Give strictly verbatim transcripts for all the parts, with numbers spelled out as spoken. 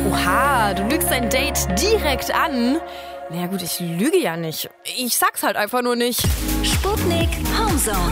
Oha, du lügst dein Date direkt an? Naja gut, ich lüge ja nicht. Ich sag's halt einfach nur nicht. Sputnik Homezone.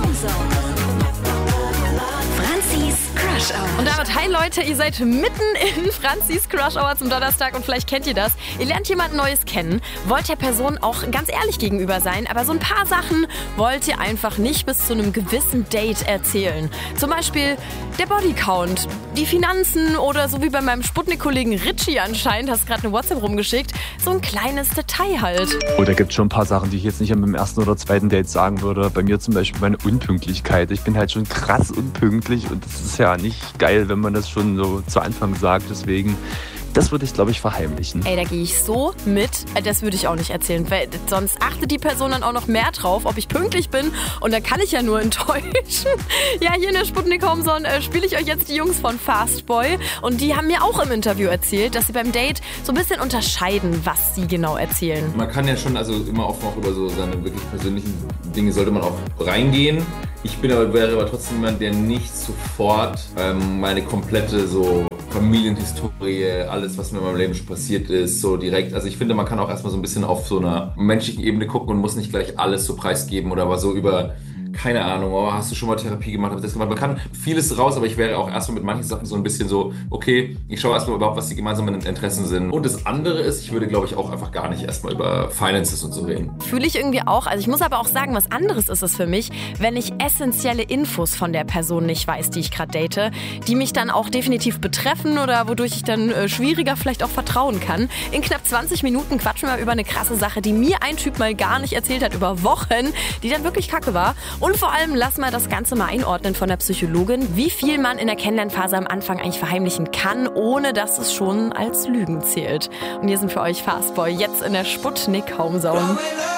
Franzis Crush Hour. Und damit, hi Leute, ihr seid mitten in Franzis Crush Hour zum Donnerstag und vielleicht kennt ihr das. Ihr lernt jemand Neues kennen, wollt der Person auch ganz ehrlich gegenüber sein, aber so ein paar Sachen wollt ihr einfach nicht bis zu einem gewissen Date erzählen. Zum Beispiel der Bodycount, die Finanzen oder so wie bei meinem Sputnik-Kollegen Richie anscheinend, hast gerade eine WhatsApp rumgeschickt, so ein kleines Detail halt. Oh, da gibt es schon ein paar Sachen, die ich jetzt nicht an meinem ersten oder zweiten Date sagen würde. Bei mir zum Beispiel meine Unpünktlichkeit. Ich bin halt schon krass unpünktlich und das ist ja nicht geil, wenn man das schon so zu Anfang sagt. Deswegen, das würde ich, glaube ich, verheimlichen. Ey, da gehe ich so mit. Das würde ich auch nicht erzählen, weil sonst achtet die Person dann auch noch mehr drauf, ob ich pünktlich bin. Und dann kann ich ja nur enttäuschen. Ja, hier in der Sputnik Homezone äh, spiele ich euch jetzt die Jungs von Fastboy. Und die haben mir auch im Interview erzählt, dass sie beim Date so ein bisschen unterscheiden, was sie genau erzählen. Man kann ja schon, also immer offen auch über so seine wirklich persönlichen Dinge sollte man auch reingehen. Ich bin aber, wäre aber trotzdem jemand, der nicht sofort ähm, meine komplette so Familienhistorie, alles, was mir in meinem Leben schon passiert ist, so direkt. Also ich finde, man kann auch erstmal so ein bisschen auf so einer menschlichen Ebene gucken und muss nicht gleich alles so preisgeben oder aber so über, keine Ahnung, oh, hast du schon mal Therapie gemacht, hab das gemacht. Man kann vieles raus, aber ich wäre auch erstmal mit manchen Sachen so ein bisschen so, okay, ich schaue erstmal überhaupt, was die gemeinsamen Interessen sind. Und das andere ist, ich würde, glaube ich, auch einfach gar nicht erstmal über Finances und so reden. Fühle ich irgendwie auch. Also ich muss aber auch sagen, was anderes ist es für mich, wenn ich essentielle Infos von der Person nicht weiß, die ich gerade date, die mich dann auch definitiv betreffen oder wodurch ich dann äh, schwieriger vielleicht auch vertrauen kann. In knapp zwanzig Minuten quatschen wir über eine krasse Sache, die mir ein Typ mal gar nicht erzählt hat, über Wochen, die dann wirklich kacke war. Und vor allem lassen wir das Ganze mal einordnen von der Psychologin, wie viel man in der Kennenlernphase am Anfang eigentlich verheimlichen kann, ohne dass es schon als Lügen zählt. Und hier sind für euch Fastboy jetzt in der Sputnik Homezone.